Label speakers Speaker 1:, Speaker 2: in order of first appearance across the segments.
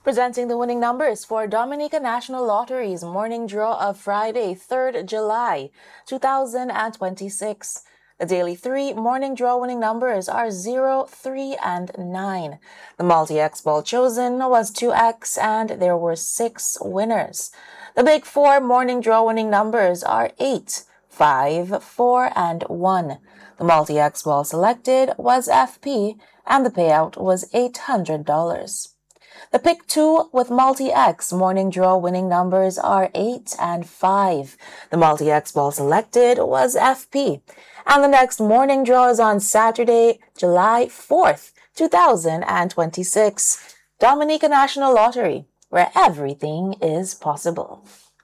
Speaker 1: Presenting the winning numbers for Dominica National Lottery's morning draw of Friday, 3rd July, 2026. The daily 3 morning draw winning numbers are 0, 3, and 9. The multi-X ball chosen was 2X and there were 6 winners. The big 4 morning draw winning numbers are 8, 5, 4, and 1. The multi-X ball selected was FP and the payout was $800. The pick 2 with multi-X morning draw winning numbers are 8 and 5. The multi-X ball selected was FP. And the next morning draw is on Saturday, July 4th, 2026. Dominica National Lottery, where everything is possible.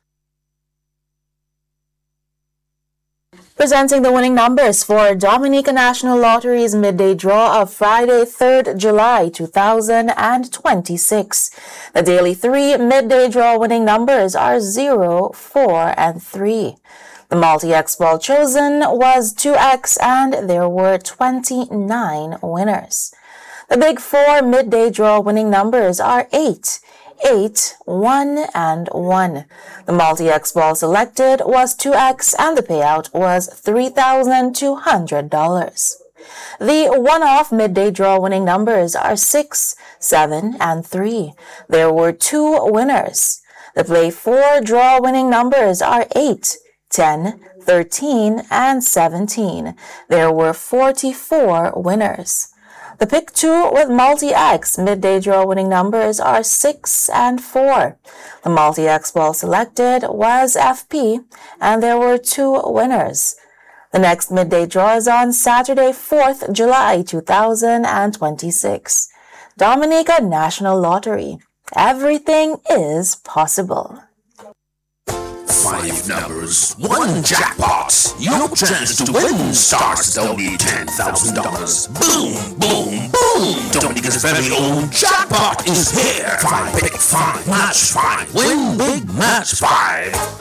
Speaker 1: Presenting the winning numbers for Dominica National Lottery's midday draw of Friday, 3rd July, 2026. The daily 3 midday draw winning numbers are 0, 4, and 3. The multi-X ball chosen was 2X and there were 29 winners. The big 4 midday draw winning numbers are 8, 8, 1, and 1. The multi-X ball selected was 2X and the payout was $3,200. The one-off midday draw winning numbers are 6, 7, and 3. There were 2 winners. The play 4 draw winning numbers are 8, 10, 13, and 17. There were 44 winners. The pick 2 with multi-X midday draw winning numbers are 6 and 4. The multi-X ball selected was FP and there were 2 winners. The next midday draw is on Saturday, 4th July, 2026. Dominica National Lottery. Everything is possible.
Speaker 2: 5 numbers, 1 jackpot. Your chance to win starts at only $10,000. Boom, boom, boom. Dominica's very own jackpot is here. 5 pick 5, match 5, win big match 5.